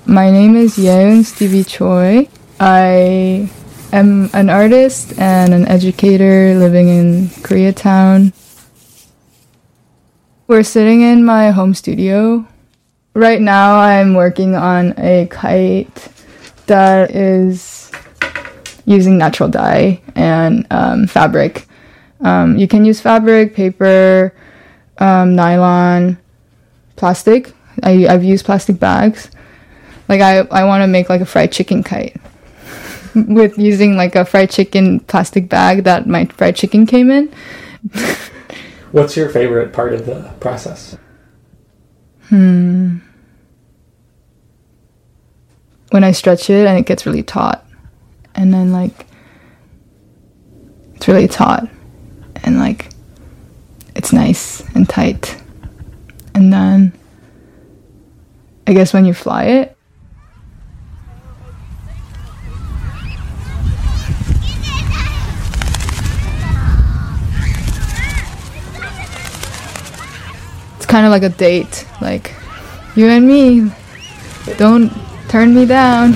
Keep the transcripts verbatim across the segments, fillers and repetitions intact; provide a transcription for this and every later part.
My name is Yeun Stevie Choi. I am an artist and an educator living in Koreatown. We're sitting in my home studio. Right now I'm working on a kite that is using natural dye and um, fabric. Um, you can use fabric, paper, um, nylon, plastic. I, I've used plastic bags. Like I, I want to make like a fried chicken kite with using like a fried chicken plastic bag that my fried chicken came in. What's your favorite part of the process? Hmm. When I stretch it and it gets really taut. And then like, it's really taut. And like, it's nice and tight. And then, I guess when you fly it, it's kind of like a date. Like, you and me, don't turn me down.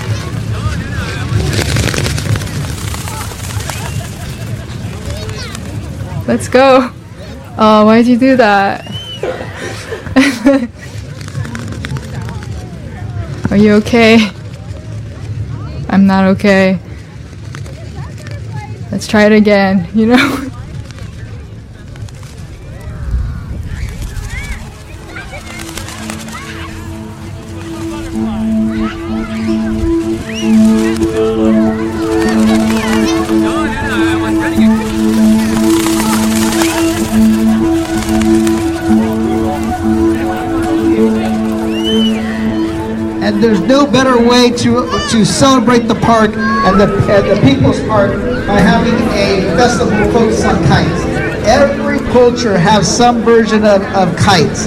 Let's go. Oh, why'd you do that? Are you okay? I'm not okay. Let's try it again, you know? And there's no better way to to celebrate the park and the, uh, the People's Park by having a festival focused on kites. Every culture has some version of, of kites.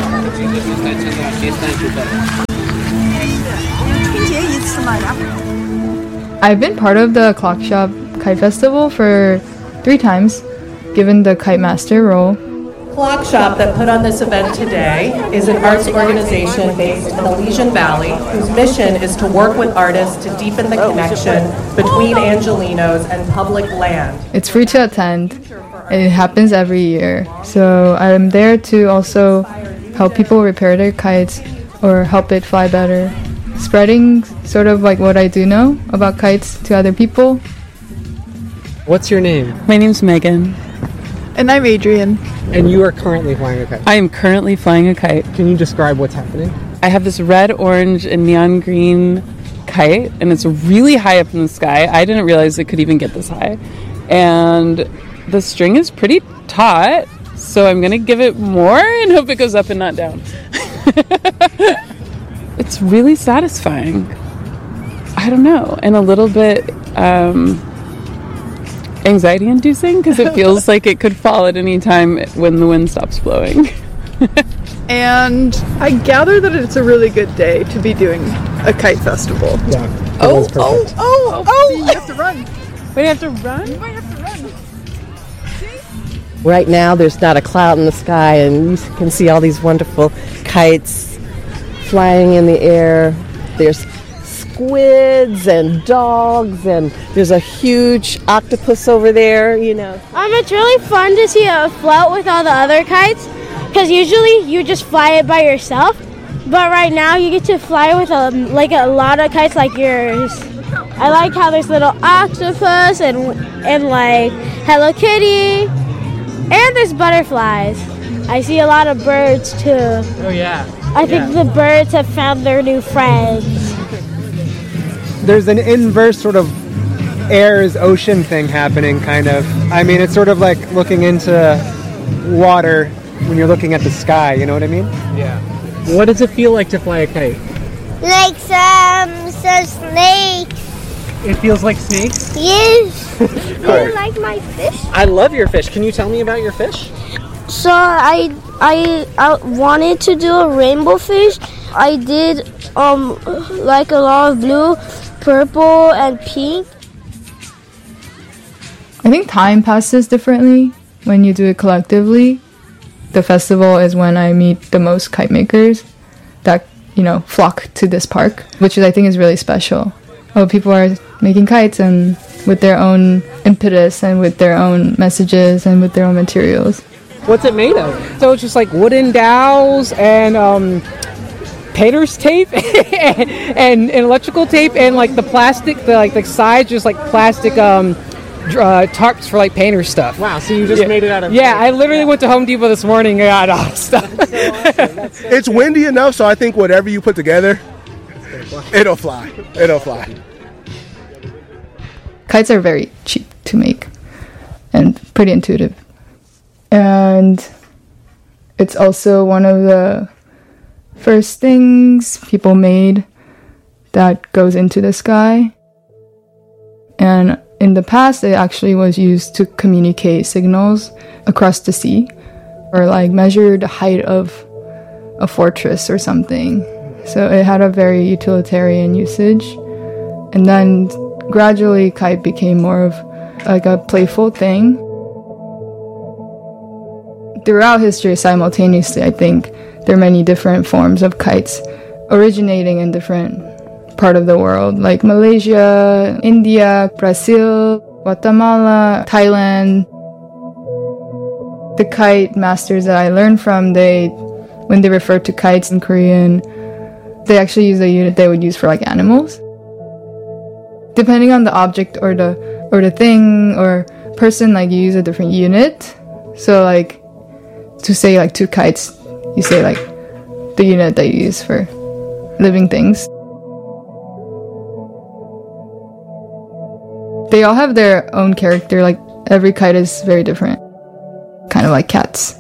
I've been part of the Clock Shop Kite Festival for three times, given the Kite Master role. Clock Shop that put on this event today is an arts organization based in Elysian Valley whose mission is to work with artists to deepen the connection between Angelenos and public land. It's free to attend. It happens every year. So I'm there to also help people repair their kites or help it fly better. Spreading sort of like what I do know about kites to other people. What's your name? My name's Megan. And I'm Adrian. And you are currently flying a kite. I am currently flying a kite. Can you describe what's happening? I have this red, orange, and neon green kite, and it's really high up in the sky. I didn't realize it could even get this high. And the string is pretty taut, so I'm going to give it more and hope it goes up and not down. It's really satisfying. I don't know. And a little bit um, anxiety-inducing because it feels like it could fall at any time when the wind stops blowing. And I gather that it's a really good day to be doing a kite festival. Yeah. Oh, oh, oh, oh! You have to run. Wait, you have to run? You might have to run. Right now, there's not a cloud in the sky, and you can see all these wonderful kites flying in the air. There's squids and dogs, and there's a huge octopus over there, you know. Um, it's really fun to see a float with all the other kites, because usually you just fly it by yourself, but right now you get to fly with a, like a lot of kites like yours. I like how there's little octopus and and like Hello Kitty, and there's butterflies. I see a lot of birds too. Oh yeah. I think yeah. the birds have found their new friends. There's an inverse sort of air is ocean thing happening, kind of. I mean, it's sort of like looking into water when you're looking at the sky, you know what I mean? Yeah. What does it feel like to fly a kite? Like some, some snakes. It feels like snakes? Yes. Do you like my fish? I love your fish. Can you tell me about your fish? So I, I I wanted to do a rainbow fish. I did um like a lot of blue, purple, and pink. I think time passes differently when you do it collectively. The festival is when I meet the most kite makers that you know, flock to this park, which is, I think is really special. Oh, people are making kites and with their own impetus and with their own messages and with their own materials. What's it made of? So it's just like wooden dowels and um, painter's tape and, and, and electrical tape and like the plastic, the like the sides, just like plastic um, uh, tarps for like painter stuff. Wow, so you just yeah. made it out of... Yeah, I literally yeah. went to Home Depot this morning and got all this stuff. That's so awesome. That's so it's cool. windy enough, so I think whatever you put together, it'll fly. It'll fly. Kites are very cheap to make and pretty intuitive. And it's also one of the first things people made that goes into the sky. And in the past, it actually was used to communicate signals across the sea or like measure the height of a fortress or something. So it had a very utilitarian usage. And then gradually, kite became more of like a playful thing. Throughout history, simultaneously, I think there are many different forms of kites originating in different part of the world, like Malaysia, India, Brazil, Guatemala, Thailand. The kite masters that I learned from, they, when they refer to kites in Korean, they actually use a unit they would use for like animals. Depending on the object or the or the thing or person, like you use a different unit. So like to say like two kites, you say like the unit that you use for living things. They all have their own character, like every kite is very different. Kind of like cats.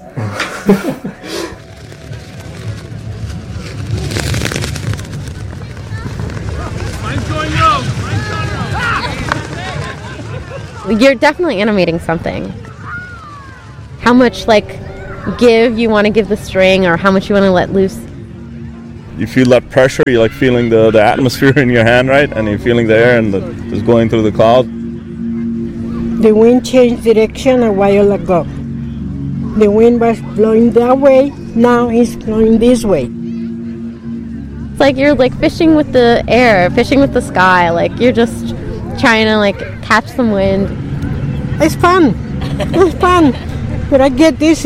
You're definitely animating something. How much like give you want to give the string or how much you want to let loose? You feel that pressure, you're like feeling the, the atmosphere in your hand, right? And you're feeling the air and the, just going through the cloud. The wind changed direction a while ago. The wind was blowing that way, now it's blowing this way. It's like you're like fishing with the air, fishing with the sky, like you're just trying to like catch some wind. It's fun. It's fun. But I get dizzy.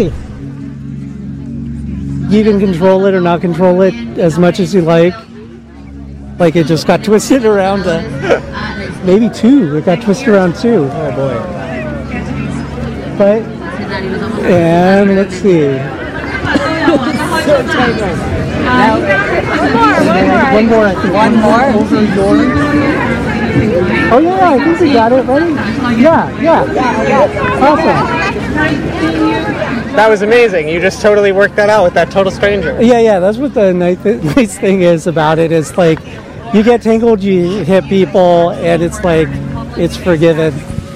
You can control it or not control it as much as you like. Like it just got twisted around. Uh, maybe two. It got twisted around two. Oh boy. But and let's see. So tight right now. One more. One more. I think. One more. Over yours. Oh yeah, I think we got it. Ready? Yeah, yeah. Awesome. That was amazing. You just totally worked that out with that total stranger. Yeah, yeah. That's what the nice, nice thing is about it. Is like you get tangled, you hit people, and it's like it's forgiven.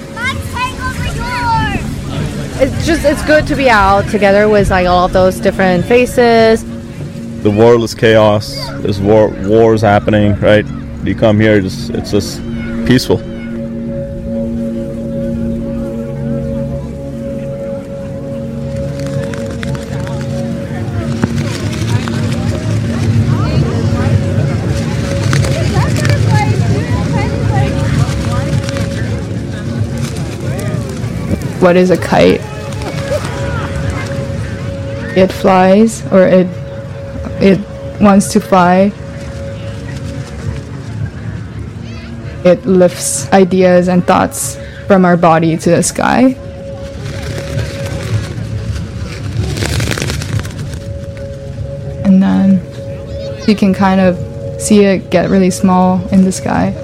It's just it's good to be out together with like all of those different faces. The world is chaos. There's war, wars happening, right? You come here, just it's just peaceful. What is a kite? It flies, or it it wants to fly. It lifts ideas and thoughts from our body to the sky. And then you can kind of see it get really small in the sky.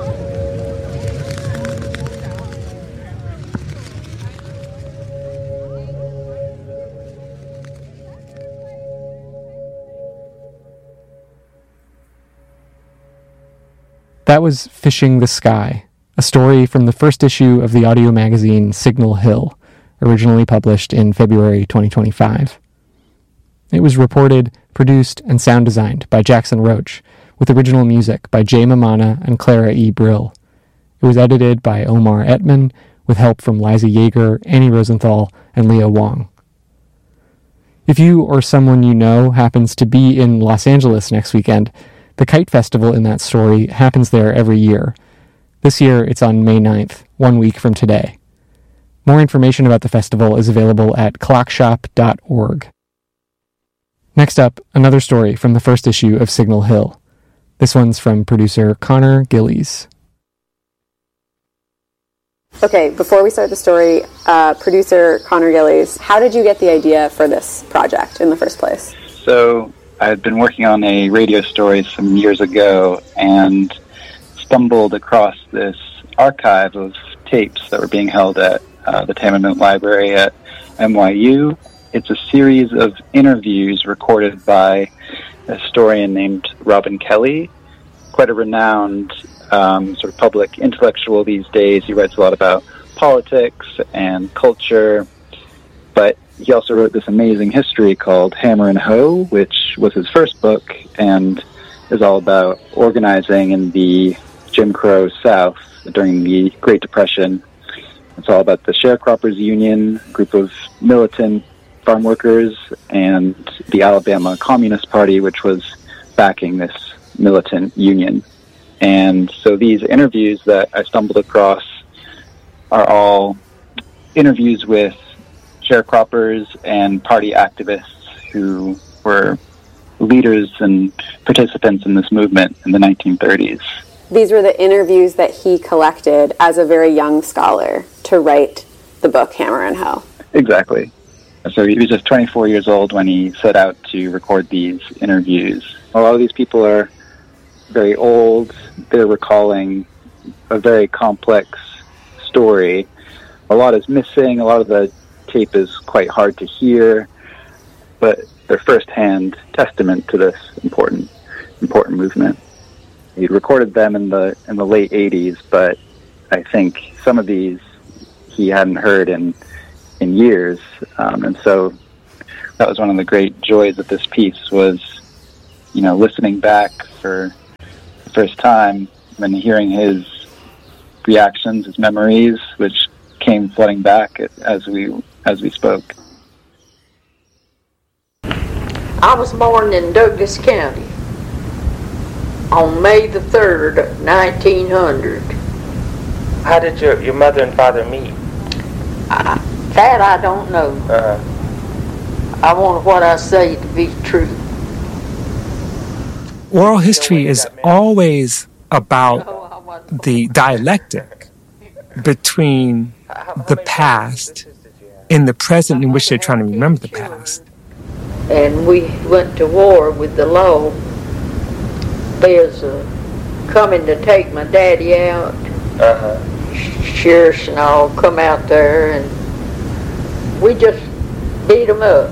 That was Fishing the Sky, a story from the first issue of the audio magazine Signal Hill, originally published in February twenty twenty-five. It was reported, produced, and sound designed by Jackson Roach, with original music by Jay Mamana and Clara E. Brill. It was edited by Omar Etman, with help from Liza Yeager, Annie Rosenthal, and Leah Wong. If you or someone you know happens to be in Los Angeles next weekend, The Kite Festival in that story happens there every year. This year, it's on May ninth, one week from today. More information about the festival is available at clockshop dot org. Next up, another story from the first issue of Signal Hill. This one's from producer Connor Gillies. Okay, before we start the story, uh, producer Connor Gillies, how did you get the idea for this project in the first place? So, I had been working on a radio story some years ago and stumbled across this archive of tapes that were being held at uh, the Tamanment Library at N Y U. It's a series of interviews recorded by a historian named Robin Kelly, quite a renowned um, sort of public intellectual these days. He writes a lot about politics and culture, but he also wrote this amazing history called Hammer and Hoe, which was his first book and is all about organizing in the Jim Crow South during the Great Depression. It's all about the Sharecroppers Union, a group of militant farm workers, and the Alabama Communist Party, which was backing this militant union. And so these interviews that I stumbled across are all interviews with sharecroppers and party activists who were leaders and participants in this movement in the nineteen thirties. These were the interviews that he collected as a very young scholar to write the book Hammer and Hoe. Exactly. So he was just twenty-four years old when he set out to record these interviews. A lot of these people are very old. They're recalling a very complex story. A lot is missing. A lot of the tape is quite hard to hear, but they're first-hand testament to this important, important movement. He recorded them in the in the late eighties, but I think some of these he hadn't heard in in years, um, and so that was one of the great joys of this piece was, you know, listening back for the first time and hearing his reactions, his memories, which came flooding back as we as we spoke. I was born in Douglas County on May the third, nineteen hundred. How did your, your mother and father meet? I, that I don't know. Uh-huh. I want what I say to be true. Oral history is always about the dialectic between the past and the present in which they're trying to remember the past. And we went to war with the law. There's a coming to take my daddy out. Uh-huh. Sheriffs and all come out there, and we just beat them up.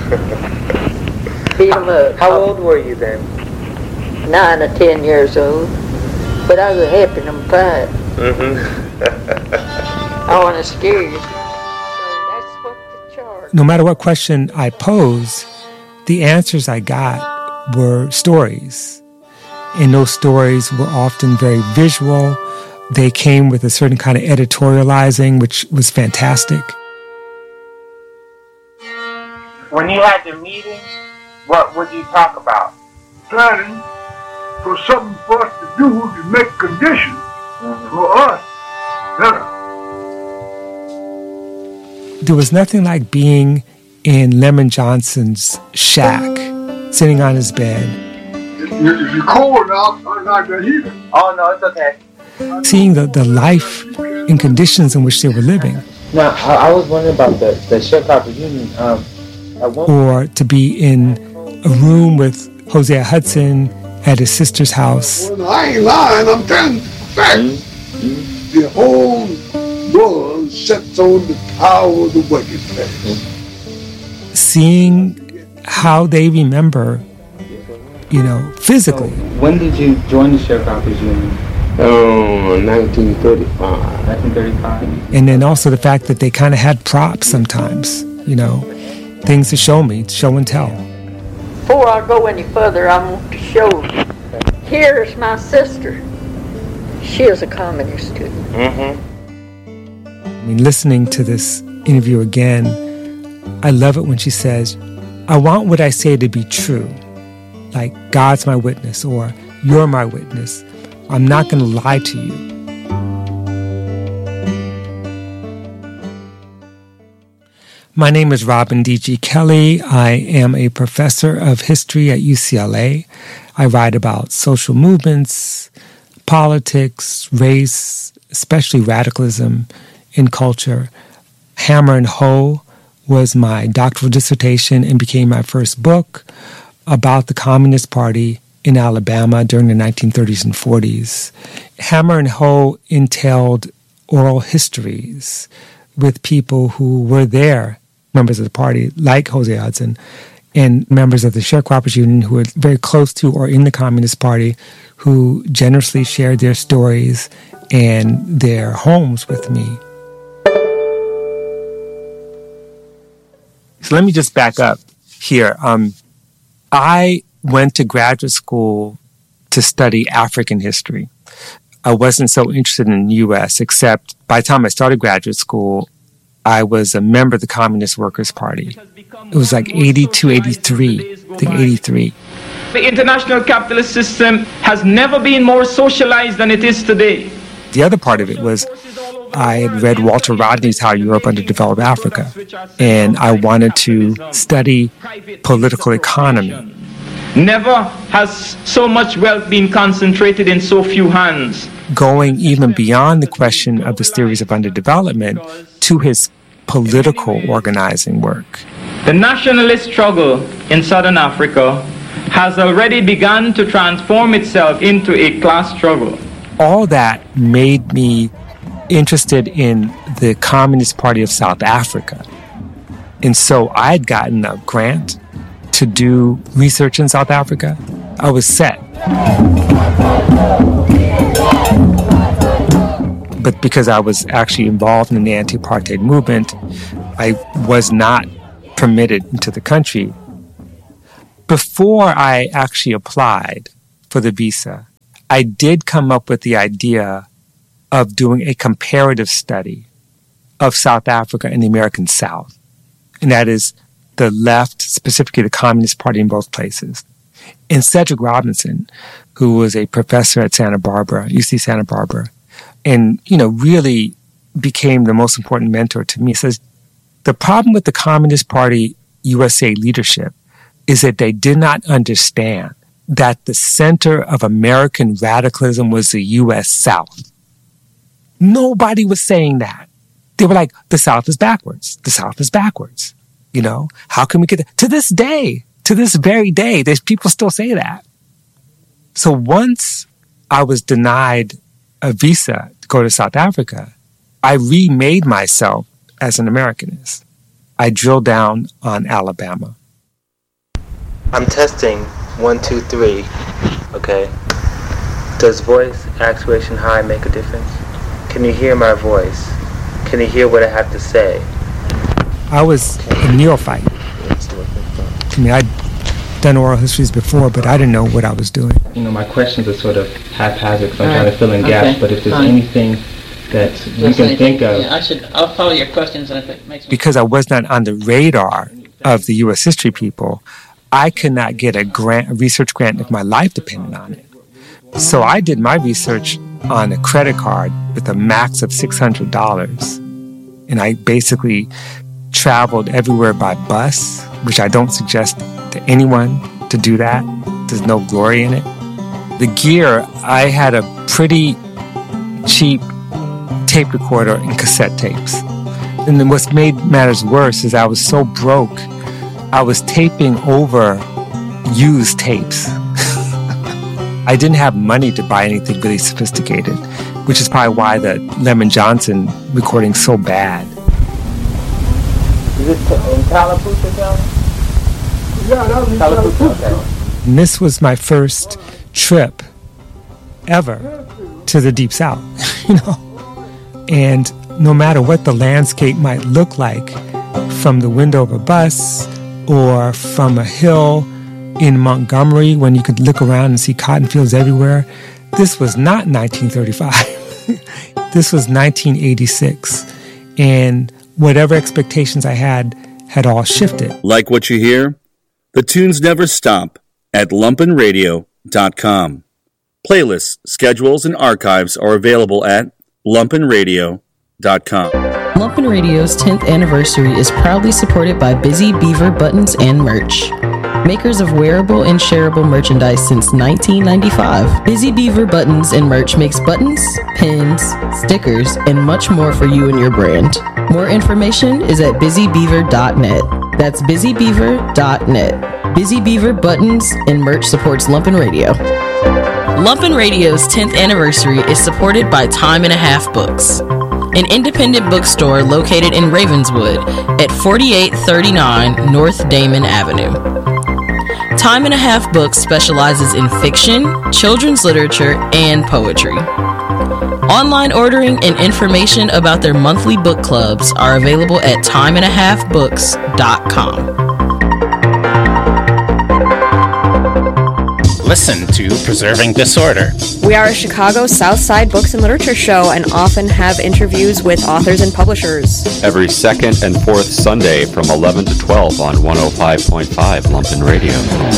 beat them up. How old were you then? Nine or ten years old. But I was helping them fight. Mm-hmm. I want to scare you. No matter what question I posed, the answers I got were stories. And those stories were often very visual. They came with a certain kind of editorializing, which was fantastic. When you had the meeting, what would you talk about? Planning for something for us to do to make conditions mm-hmm. for us better. There was nothing like being in Lemon Johnson's shack, sitting on his bed. If you're cold now, I'm not going to heat. Oh, no, it's okay. Seeing the, the life and conditions in which they were living. Now, I, I was wondering about the, the Sharecroppers Union. Um, at one or to be in a room with Hosea Hudson at his sister's house. Well, I ain't lying, I'm telling you the fact. Mm-hmm. The whole world sets on the power of the wicked man. Seeing how they remember, you know, physically. So when did you join the Sharecroppers Union? Oh, nineteen thirty-five. nineteen thirty-five. And then also the fact that they kind of had props sometimes, you know, things to show me, show and tell. Before I go any further, I want to show you. Here's my sister. She is a communist too. Mm-hmm. I mean, listening to this interview again, I love it when she says, I want what I say to be true. Like, God's my witness, or You're my witness. I'm not going to lie to you. My name is Robin D G. Kelly. I am a professor of history at U C L A. I write about social movements, politics, race, especially radicalism in culture. Hammer and Hoe was my doctoral dissertation and became my first book about the Communist Party in Alabama during the nineteen thirties and forties. Hammer and Hoe entailed oral histories with people who were there, members of the party, like Jose Hudson, and members of the Sharecroppers Union who were very close to or in the Communist Party, who generously shared their stories and their homes with me. So let me just back up here. Um, I went to graduate school to study African history. I wasn't so interested in the U S, except by the time I started graduate school, I was a member of the Communist Workers' Party. It was like eighty-two, eighty-three, I think eighty-three. The international capitalist system has never been more socialized than it is today. The other part of it was I had read Walter Rodney's How Europe Underdeveloped Africa, and I wanted to study political economy. Never has so much wealth been concentrated in so few hands. Going even beyond the question of the theories of underdevelopment to his political organizing work. The nationalist struggle in Southern Africa has already begun to transform itself into a class struggle. All that made me interested in the Communist Party of South Africa. And so I had gotten a grant to do research in South Africa. I was set. But because I was actually involved in the anti-apartheid movement, I was not permitted into the country. Before I actually applied for the visa, I did come up with the idea of doing a comparative study of South Africa and the American South. And that is the left, specifically the Communist Party in both places. And Cedric Robinson, who was a professor at Santa Barbara, U C Santa Barbara, and, you know, really became the most important mentor to me, says, the problem with the Communist Party U S A leadership is that they did not understand that the center of American radicalism was the U S South. Nobody was saying that. They were like, the South is backwards. The South is backwards. You know, how can we get that? To this day, to this very day, there's people still say that. So once I was denied a visa to go to South Africa, I remade myself as an Americanist. I drilled down on Alabama. I'm testing one, two, three. Okay. Does voice actuation high make a difference? Can you hear my voice? Can you hear what I have to say? I was a neophyte. I mean, I'd done oral histories before, but I didn't know what I was doing. You know, my questions are sort of haphazard, so I'm All trying right. to fill in Okay. gaps, but if there's Fine. anything that you Just can anything- think of. Yeah, I should. I'll follow your questions, and if it makes Because I was not on the radar of the U S history people, I could not get a grant, a research grant if my life depended on it. So I did my research on a credit card with a max of six hundred dollars. And I basically traveled everywhere by bus, which I don't suggest to anyone to do that. There's no glory in it. The gear, I had a pretty cheap tape recorder and cassette tapes. And then what's made matters worse is I was so broke, I was taping over used tapes. I didn't have money to buy anything really sophisticated, which is probably why the Lemon Johnson recording's so bad. Is it in Tallapoosa County? Yeah, that was in Tallapoosa. And this was my first trip ever to the Deep South, you know. And no matter what the landscape might look like from the window of a bus or from a hill in Montgomery when you could look around and see cotton fields everywhere, this was not nineteen thirty-five. This was nineteen eighty-six. And whatever expectations I had had all shifted. Like what you hear? The tunes never stop at lumpen radio dot com. Playlists, schedules, and archives are available at lumpen radio dot com. Lumpen Radio's tenth anniversary is proudly supported by Busy Beaver Buttons and Merch. Makers of wearable and shareable merchandise since nineteen ninety-five, Busy Beaver Buttons and Merch makes buttons, pins, stickers, and much more for you and your brand. More information is at busy beaver dot net. That's busy beaver dot net. Busy Beaver Buttons and Merch supports Lumpen Radio. Lumpen Radio's tenth anniversary is supported by Time and a Half Books, an independent bookstore located in Ravenswood at forty-eight thirty-nine North Damon Avenue. Time and a Half Books specializes in fiction, children's literature, and poetry. Online ordering and information about their monthly book clubs are available at time and a half books dot com. Listen to Preserving Disorder. We are a Chicago Southside Books and Literature show and often have interviews with authors and publishers. Every second and fourth Sunday from eleven to twelve on one oh five point five Lumpen Radio.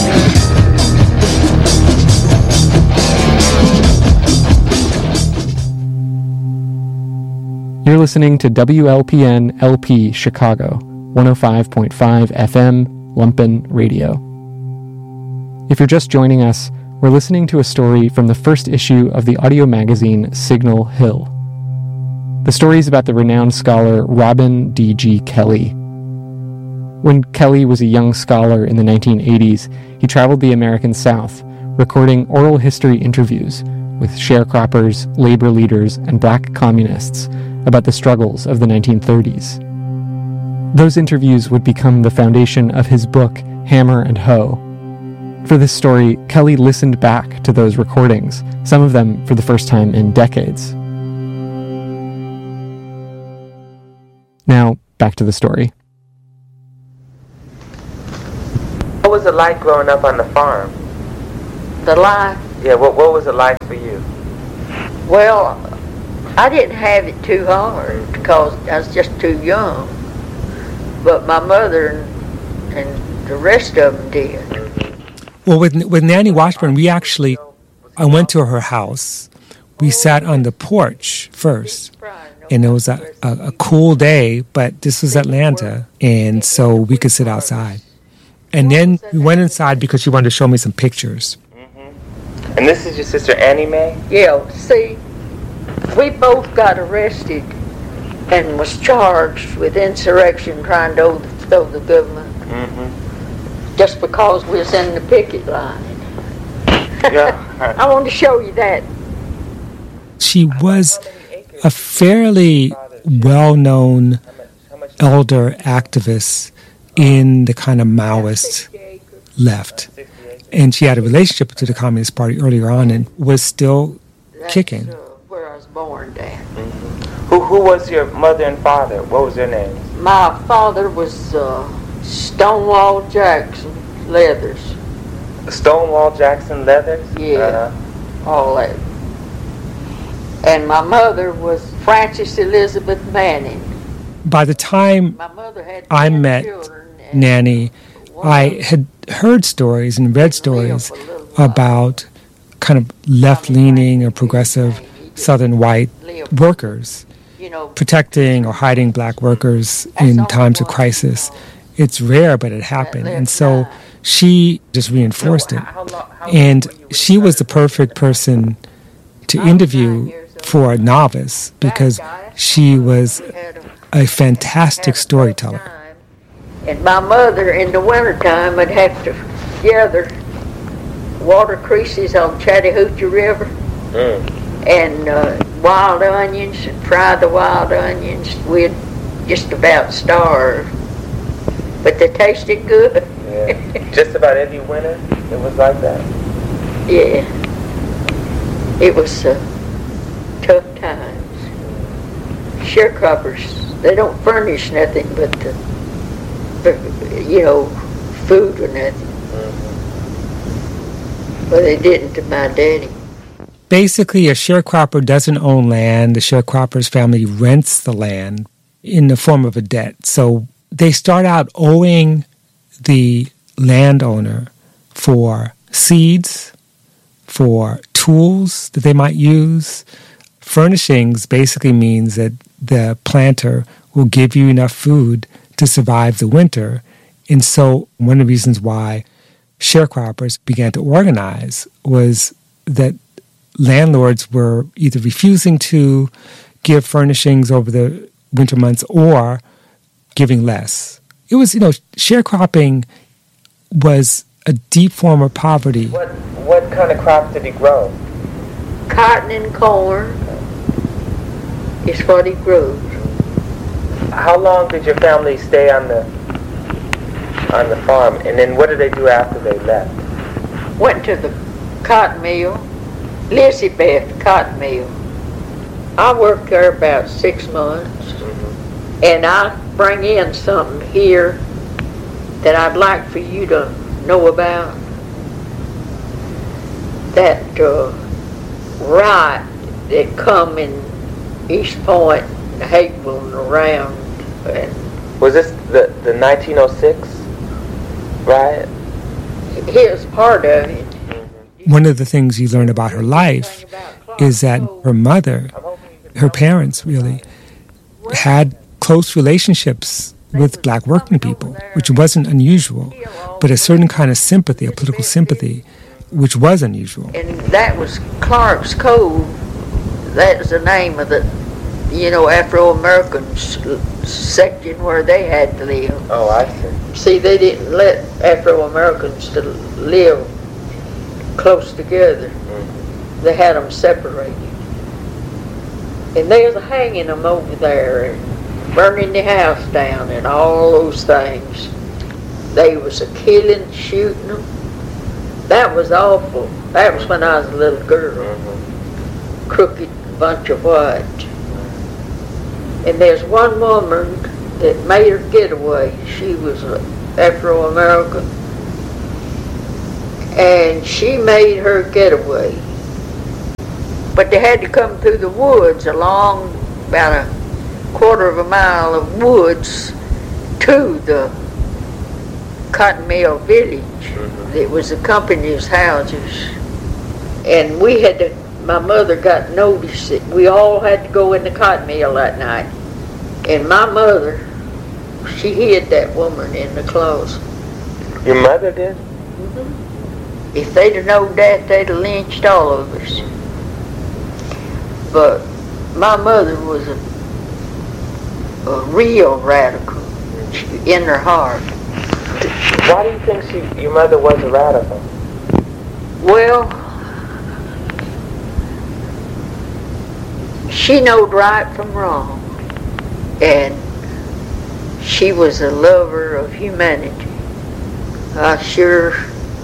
You're listening to W L P N L P Chicago, one oh five point five F M, Lumpen Radio. If you're just joining us, we're listening to a story from the first issue of the audio magazine Signal Hill. The story is about the renowned scholar Robin D G Kelley. When Kelley was a young scholar in the nineteen eighties, he traveled the American South, recording oral history interviews with sharecroppers, labor leaders, and black communists about the struggles of the nineteen thirties. Those interviews would become the foundation of his book, Hammer and Hoe. For this story, Kelley listened back to those recordings, some of them for the first time in decades. Now, back to the story. What was it like growing up on the farm? The life? Yeah, what, what was it like for you? Well, I didn't have it too hard because I was just too young. But my mother and, and the rest of them did. Well, with with Nanny Washburn, we actually, I went to her house. We sat on the porch first, and it was a, a, a cool day, but this was Atlanta, and so we could sit outside. And then we went inside because she wanted to show me some pictures. Mm-hmm. And this is your sister Annie Mae? Yeah, see, we both got arrested and was charged with insurrection trying to overthrow the government. Mm-hmm. Just because we was in the picket line. Yeah. I want to show you that. She was a fairly well-known elder activist in the kind of Maoist left. And she had a relationship to the Communist Party earlier on and was still That's, Uh, kicking. where I was born, Dad. Mm-hmm. Who, who was your mother and father? What was their names? My father was uh, Stonewall Jackson Leathers. Stonewall Jackson Leathers? Yeah, uh-huh. all that. And my mother was Frances Elizabeth Manning. By the time I met Nanny, I had heard stories and read stories about kind of left-leaning or progressive Southern white workers protecting or hiding black workers in times of crisis. It's rare, but it happened. And so she just reinforced it. And she was the perfect person to interview for a novice because she was a fantastic storyteller. And my mother, in the wintertime, would have to gather water creases on Chattahoochee River Mm. and uh, wild onions and fry the wild onions. We'd just about starve. But they tasted good. Yeah. Just about every winter, it was like that. Yeah. It was uh, tough times. Sharecroppers, they don't furnish nothing but the, the you know, food or nothing. Mm-hmm. Well, they didn't to my daddy. Basically, a sharecropper doesn't own land. The sharecropper's family rents the land in the form of a debt. So they start out owing the landowner for seeds, for tools that they might use. Furnishings basically means that the planter will give you enough food to survive the winter. And so one of the reasons why sharecroppers began to organize was that landlords were either refusing to give furnishings over the winter months or giving less. It was, you know, sharecropping was a deep form of poverty. What what kind of crops did he grow? Cotton and corn is what he grows. How long did your family stay on the on the farm, and then what did they do after they left? Went to the cotton mill, Elizabeth cotton mill. I worked there about six months, mm-hmm. and I bring in something here that I'd like for you to know about. That uh, riot that come in East Point, Hapeville, and around. And was this the the nineteen oh six riot? Here's part of it. One of the things you learn about her life is that her mother, her parents really, had close relationships with black working people, which wasn't unusual, but a certain kind of sympathy, a political sympathy, which was unusual. And that was Clark's Cove. That was the name of the, you know, Afro-American section where they had to live. Oh, I see. See, they didn't let Afro-Americans to live close together. Mm-hmm. They had them separated. And they was hanging them over there and burning the house down and all those things. They was a killing, shooting them. That was awful. That was when I was a little girl. Mm-hmm. Crooked bunch of white. And there's one woman that made her getaway. She was Afro-American. And she made her getaway. But they had to come through the woods, along about a quarter of a mile of woods to the cotton mill village. Mm-hmm. It was the company's houses. And we had to, my mother got notice that we all had to go in the cotton mill that night. And my mother, she hid that woman in the closet. Your mother did? Mm-hmm. If they'd have known that, they'd have lynched all of us. But my mother was a, a real radical in her heart. Why do you think she, your mother was a radical? Well, she knowed right from wrong. And she was a lover of humanity. I sure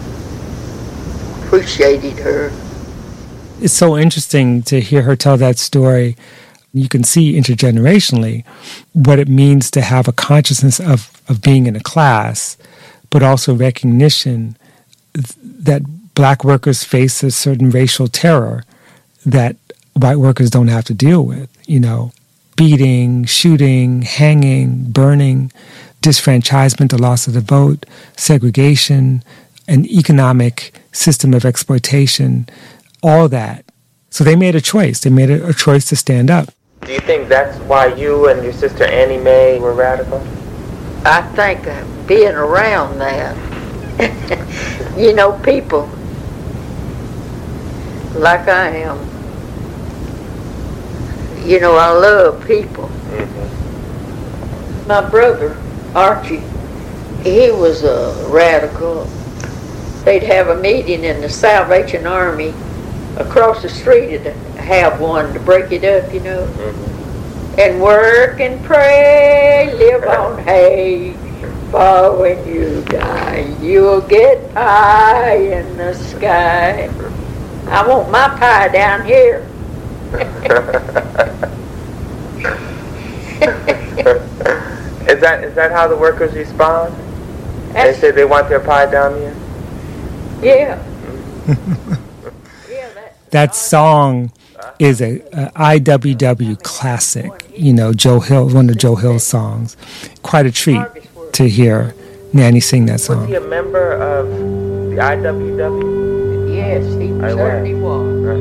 appreciated her. It's so interesting to hear her tell that story. You can see intergenerationally what it means to have a consciousness of, of being in a class, but also recognition th- that black workers face a certain racial terror that white workers don't have to deal with. You know, beating, shooting, hanging, burning, disfranchisement, the loss of the vote, segregation, an economic system of exploitation, all that. So they made a choice. They made a, a choice to stand up. Do you think that's why you and your sister Annie Mae were radical? I think being around that, you know, people like I am, you know, I love people. Mm-hmm. My brother, Archie, he was a radical. They'd have a meeting in the Salvation Army across the street to have one to break it up, you know. Mm-hmm. And work and pray, live on hay, for when you die, you'll get pie in the sky. I want my pie down here. Is that is that how the workers respond? That's, they say they want their pie down here? Yeah. That song is a, a I W W classic. You know, Joe Hill, one of Joe Hill's songs. Quite a treat to hear Nanny sing that song. Was he a member of the I W W? Yes, he I certainly was. Uh-huh.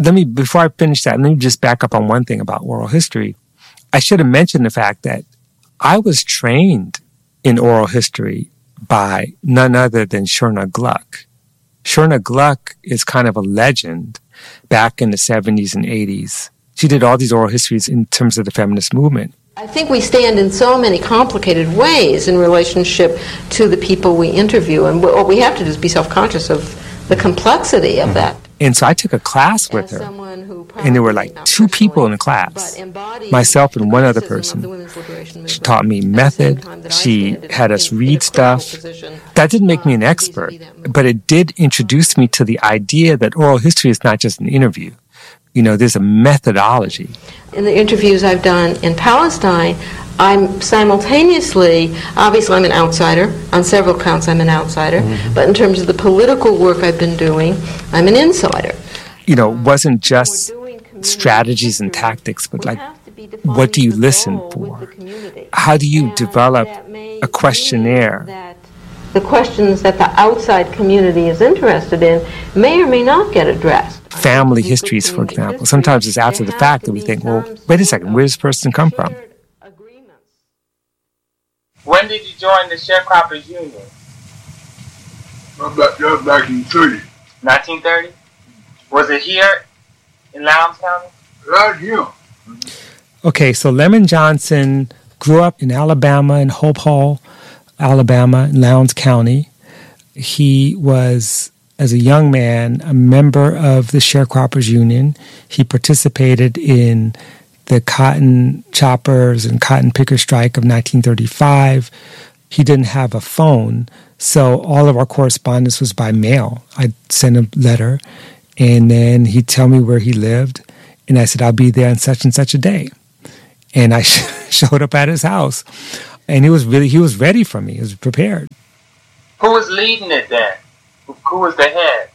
let me, before I finish that, let me just back up on one thing about oral history. I should have mentioned the fact that I was trained in oral history by none other than Shurna Gluck. Shurna Gluck is kind of a legend back in the seventies and eighties. She did all these oral histories in terms of the feminist movement. I think we stand in so many complicated ways in relationship to the people we interview, and what we have to do is be self-conscious of the complexity of that. And so I took a class with her, and there were like two people in the class, myself and one other person. She taught me method. She had us read stuff. That didn't make me an expert, but it did introduce me to the idea that oral history is not just an interview. You know, there's a methodology. In the interviews I've done in Palestine, I'm simultaneously, obviously I'm an outsider. On several counts I'm an outsider. Mm-hmm. But in terms of the political work I've been doing, I'm an insider. You know, it wasn't just strategies and tactics, but like, what do you listen for? How do you develop a questionnaire? The questions that the outside community is interested in may or may not get addressed. Family histories, for example. Sometimes it's after the fact that we think, well, wait a second, where does this person come from? When did you join the Sharecroppers Union? Back, that was back in thirty. nineteen thirty? Was it here in Lowndes County? Right here. Okay, so Lemon Johnson grew up in Alabama, in Hope Hall, Alabama, in Lowndes County. He was, as a young man, a member of the Sharecroppers Union. He participated in the cotton choppers and cotton picker strike of nineteen thirty-five. He didn't have a phone, so all of our correspondence was by mail. I'd send a letter, and then he'd tell me where he lived, and I said, I'll be there on such and such a day. And I showed up at his house, and he was really, he was ready for me. He was prepared. Who was leading it then? Who, who was the head?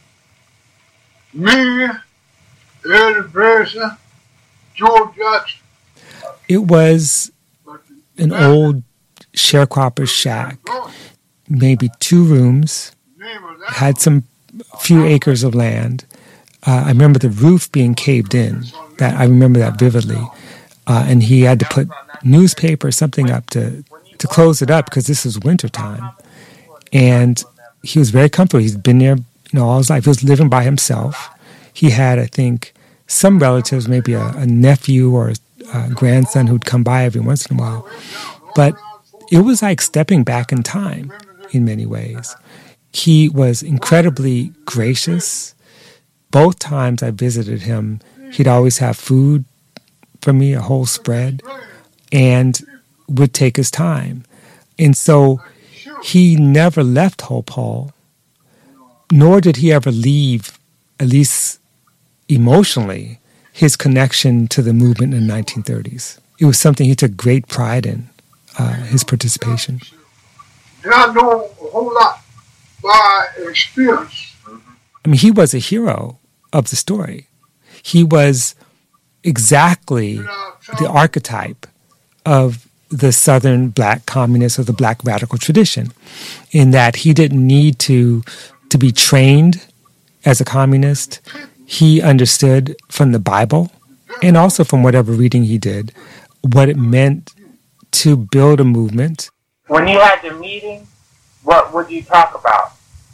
Me, Eddie Brasser, George Jackson. It was an old sharecropper's shack, maybe two rooms, had some few acres of land. Uh, I remember the roof being caved in. That I remember that vividly. Uh, and he had to put newspaper or something up to, to close it up because this was wintertime. And he was very comfortable. He's been there, you know, all his life. He was living by himself. He had, I think, some relatives, maybe a, a nephew or a, a grandson who'd come by every once in a while. But it was like stepping back in time in many ways. He was incredibly gracious. Both times I visited him, he'd always have food for me, a whole spread, and would take his time. And so he never left Hope Hall, nor did he ever leave, at least emotionally, his connection to the movement in the nineteen thirties. It was something he took great pride in, uh, his participation. And I know a whole lot by experience. I mean, he was a hero of the story. He was exactly the archetype of the Southern black communist or the black radical tradition, in that he didn't need to to be trained as a communist. He understood from the Bible and also from whatever reading he did what it meant to build a movement. When you had the meeting, what would you talk about?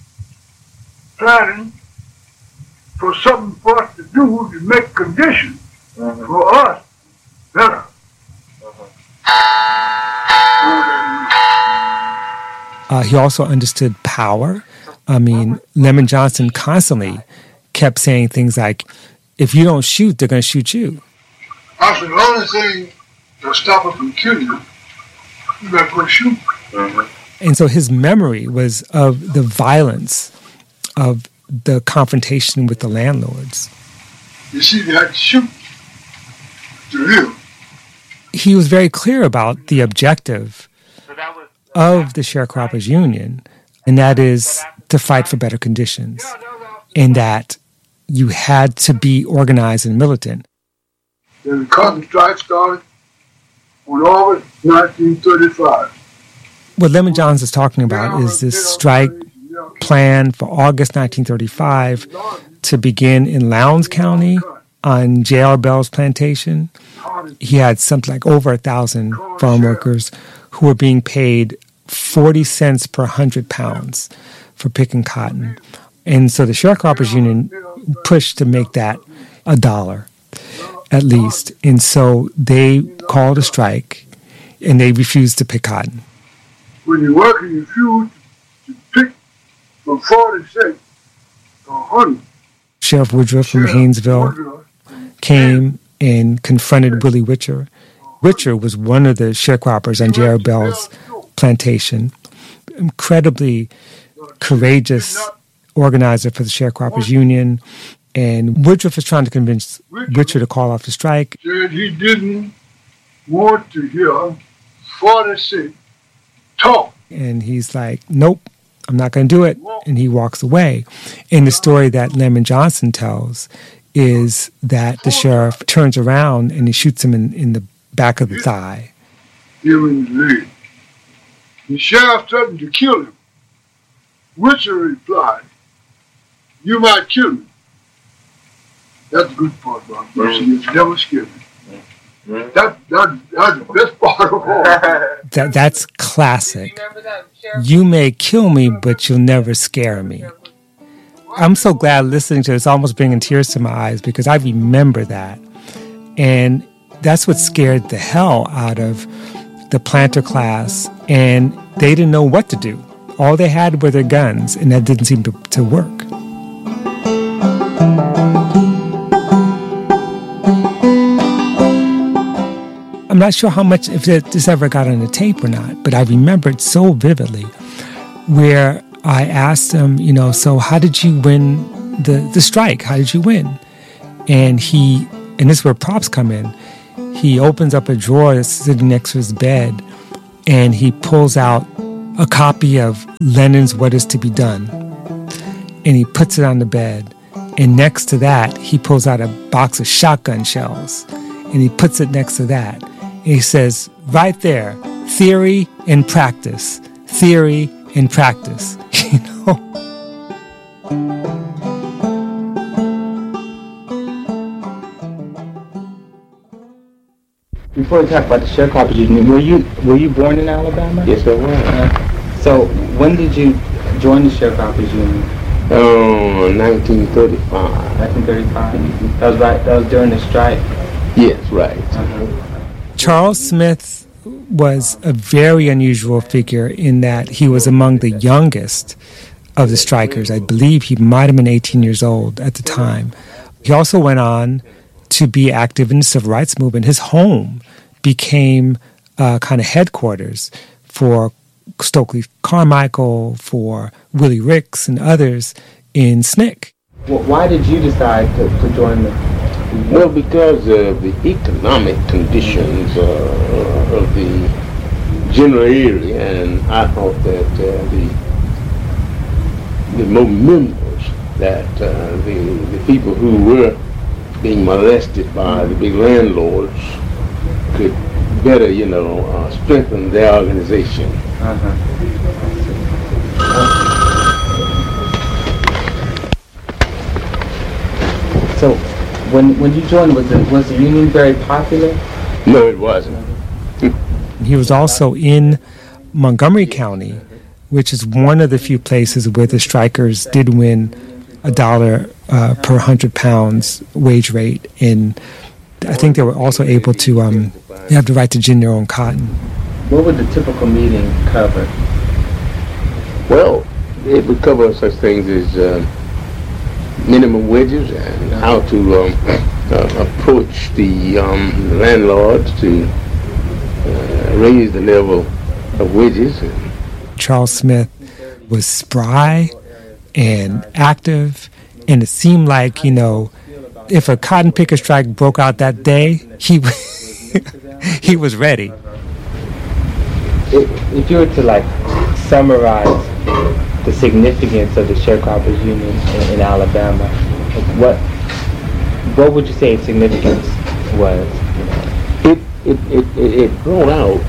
Planning for something for us to do to make conditions mm-hmm. for us better. Uh, he also understood power. I mean, Lemon Johnson constantly kept saying things like, if you don't shoot, they're going to shoot you. I said, the only thing to stop us from killing you, you got to quit shooting. Mm-hmm. And so his memory was of the violence of the confrontation with the landlords. You see, they had to shoot to live. He was very clear about the objective of the Sharecroppers Union, and that is to fight for better conditions, and that you had to be organized and militant. Then the cotton strike started on August nineteen thirty-five. What Lemon Johnson is talking about is this strike plan for August nineteen thirty-five to begin in Lowndes County on J R. Bell's plantation. He had something like over a thousand farm workers who were being paid forty cents per hundred pounds for picking cotton. And so the Sharecroppers Union pushed to make that a dollar at least. And so they called a strike and they refused to pick cotton. When you're working, you refuse to pick from forty cents to one hundred. Sheriff Woodruff from Haynesville came and confronted Willie Witcher. Witcher was one of the sharecroppers on J R. Bell's plantation. Incredibly courageous organizer for the Sharecroppers Union. And Woodruff was trying to convince Witcher to call off the strike. Said he didn't want to hear forty cents talk. And he's like, nope, I'm not going to do it. And he walks away. And the story that Lemon Johnson tells is that the sheriff turns around and he shoots him in, in the back of the thigh. Him in the leg. The sheriff threatened to kill him. Witcher replied, "You might kill me." That's the good part about person. It's never scared me. That, that, that's the best part of all. That, that's classic. You may kill me, but you'll never scare me. I'm so glad listening to it. It's almost bringing tears to my eyes because I remember that. And that's what scared the hell out of the planter class. And they didn't know what to do. All they had were their guns, and that didn't seem to, to work. I'm not sure how much, if this ever got on the tape or not, but I remember it so vividly where I asked him, you know, so how did you win the, the strike? How did you win? And he, and this is where props come in, he opens up a drawer that's sitting next to his bed and he pulls out a copy of Lenin's What Is to Be Done. And he puts it on the bed. And next to that, he pulls out a box of shotgun shells. And he puts it next to that. And he says, right there, theory and practice. Theory and practice. You know? Before we talk about the Sharecroppers Union, were you were you born in Alabama? Yes, I was. Uh, so when did you join the Sharecroppers Union? Oh, nineteen thirty-five. nineteen thirty-five. That was right. That was during the strike. Yes, right. Uh-huh. Charles Smith was a very unusual figure in that he was among the youngest of the strikers. I believe he might have been eighteen years old at the time. He also went on to be active in the civil rights movement. His home became uh, kind of headquarters for Stokely Carmichael, for Willie Ricks and others in S N C C. Well, why did you decide to, to join the... Well, because of the economic conditions uh, of the general area, and I thought that uh, the the more members that uh, the the people who were being molested by the big landlords could better, you know, uh, strengthen their organization. Uh-huh. So, when when you joined, was the was the union very popular? No, it wasn't. He was also in Montgomery County, which is one of the few places where the strikers did win a dollar uh, per hundred pounds wage rate, and I think they were also able to um, they have the right to gin their own cotton. What would the typical meeting cover? Well, it would cover such things as uh, minimum wages and how to um, uh, approach the um, landlords to uh, raise the level of wages. Charles Smith was spry and active, and it seemed like, you know, if a cotton picker strike broke out that day, he he was ready. If, if you were to like summarize the significance of the Sharecroppers Union in, in Alabama, like what what would you say its significance was? It it it it, it brought out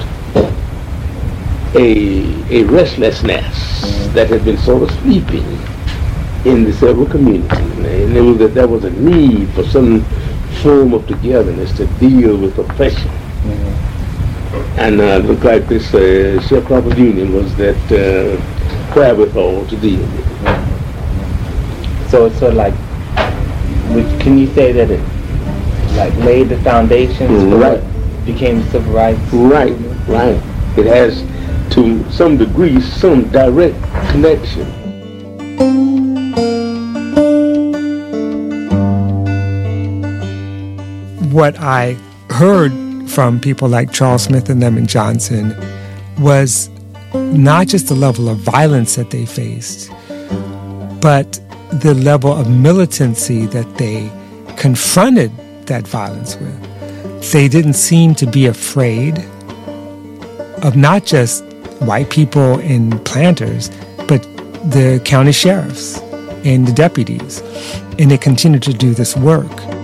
a a restlessness mm-hmm. that had been sort of sleeping in the several communities, and it was that there was a need for some form of togetherness to deal with oppression. Mm-hmm. And uh, it looked like this uh, sharecroppers union was that uh, wherewithal to deal with. Mm-hmm. So it's sort of like, which, can you say that it like laid the foundations for right. what became the civil rights right, movement? Right. It has, to some degree, some direct connection. What I heard from people like Charles Smith and Lyndon Johnson was not just the level of violence that they faced, but the level of militancy that they confronted that violence with. They didn't seem to be afraid of not just white people and planters, but the county sheriffs and the deputies. And they continued to do this work.